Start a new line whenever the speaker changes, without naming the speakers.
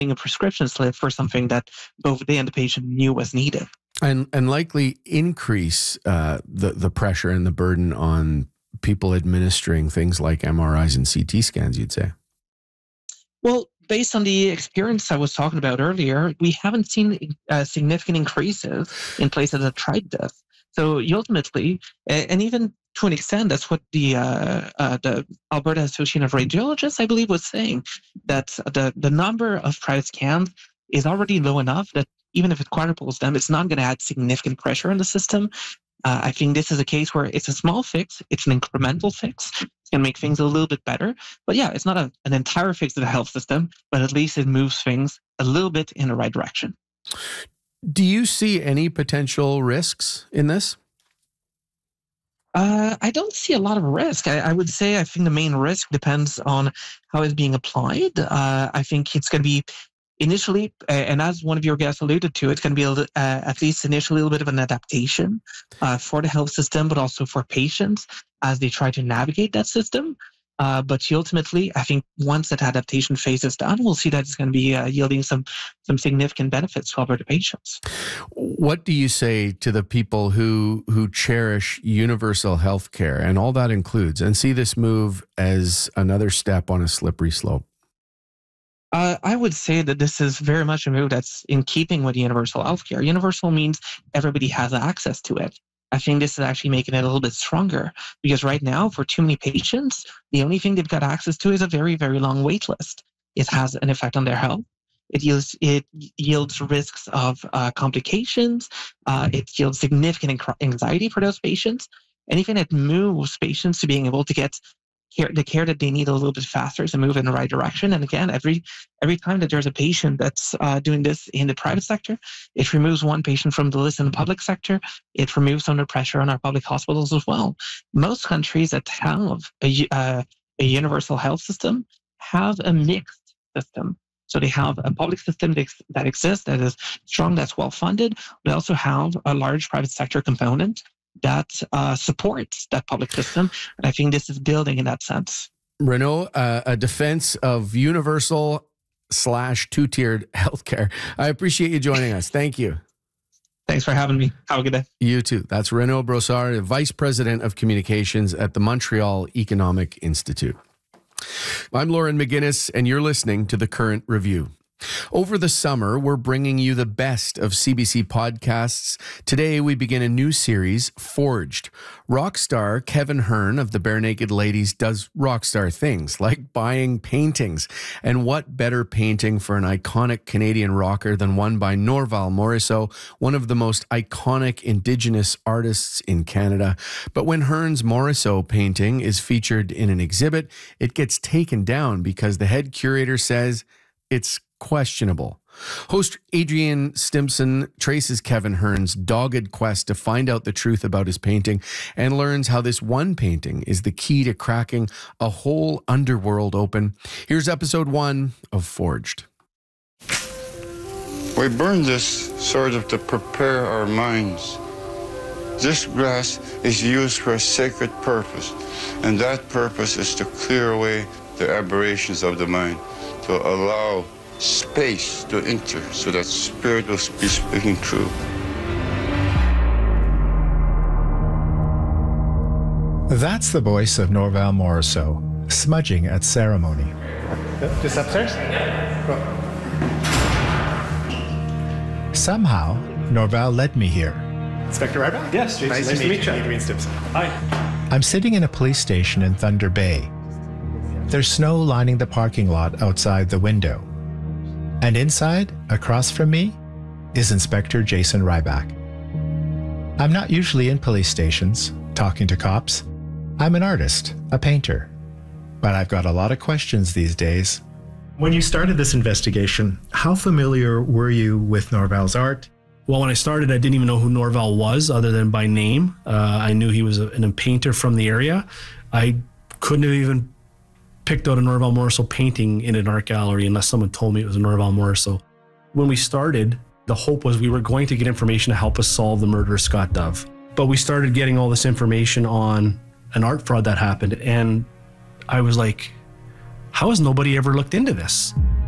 a prescription slip for something that both they and the patient knew was needed.
And likely increase the pressure and the burden on people administering things like MRIs and CT scans, you'd say?
Well, based on the experience I was talking about earlier, we haven't seen significant increases in places that tried this. So ultimately, and even to an extent, that's what the Alberta Association of Radiologists, I believe, was saying, that the number of private scans is already low enough that even if it quadruples them, it's not going to add significant pressure on the system. I think this is a case where it's a small fix, it's an incremental fix. It's going to make things a little bit better. But yeah, it's not an entire fix to the health system, but at least it moves things a little bit in the right direction.
Do you see any potential risks in this?
I don't see a lot of risk. I would say I think the main risk depends on how it's being applied. I think it's going to be initially, and as one of your guests alluded to, it's going to be at least initially a little bit of an adaptation for the health system, but also for patients as they try to navigate that system. But ultimately, I think once that adaptation phase is done, we'll see that it's going to be yielding some significant benefits to Alberta patients.
What do you say to the people who cherish universal health care and all that includes, and see this move as another step on a slippery slope?
I would say that this is very much a move that's in keeping with universal healthcare. Universal means everybody has access to it. I think this is actually making it a little bit stronger, because right now, for too many patients, the only thing they've got access to is a very, very long wait list. It has an effect on their health. It yields risks of complications. It yields significant anxiety for those patients. Anything that moves patients to being able to get the care that they need a little bit faster to move in the right direction. And again, every time that there's a patient that's doing this in the private sector, it removes one patient from the list in the public sector. It removes some of the pressure on our public hospitals as well. Most countries that have a universal health system have a mixed system. So they have a public system that exists, that is strong, that's well-funded. They also have a large private sector component that supports that public system. And I think this is building in that sense.
Renaud, a defense of universal / two-tiered healthcare. I appreciate you joining us. Thank you.
Thanks for having me. Have a good day.
You too. That's Renaud Brossard, Vice President of Communications at the Montreal Economic Institute. I'm Lauren McGinnis, and you're listening to The Current Review. Over the summer, we're bringing you the best of CBC podcasts. Today, we begin a new series, Forged. Rock star Kevin Hearn of the Barenaked Ladies does rock star things like buying paintings. And what better painting for an iconic Canadian rocker than one by Norval Morrisseau, one of the most iconic Indigenous artists in Canada. But when Hearn's Morrisseau painting is featured in an exhibit, it gets taken down because the head curator says it's questionable. Host Adrian Stimson traces Kevin Hearn's dogged quest to find out the truth about his painting and learns how this one painting is the key to cracking a whole underworld open. Here's episode 1 of Forged.
We burn this sort of to prepare our minds. This grass is used for a sacred purpose, and that purpose is to clear away the aberrations of the mind, to allow space to enter so that spirit will be speaking true.
That's the voice of Norval Morrisseau, smudging at ceremony.
Just upstairs?
Somehow, Norval led me here.
Inspector Ryback? Yes, Jason. Nice to meet you. Adrian Stimson. Hi.
I'm sitting in a police station in Thunder Bay. There's snow lining the parking lot outside the window. And inside, across from me, is Inspector Jason Ryback. I'm not usually in police stations, talking to cops. I'm an artist, a painter. But I've got a lot of questions these days.
When you started this investigation, how familiar were you with Norval's art?
Well, when I started, I didn't even know who Norval was other than by name. I knew he was a painter from the area. I couldn't have even picked out a Norval Morrisseau painting in an art gallery unless someone told me it was a Norval Morrisseau. When we started, the hope was we were going to get information to help us solve the murder of Scott Dove. But we started getting all this information on an art fraud that happened, and I was like, how has nobody ever looked into this?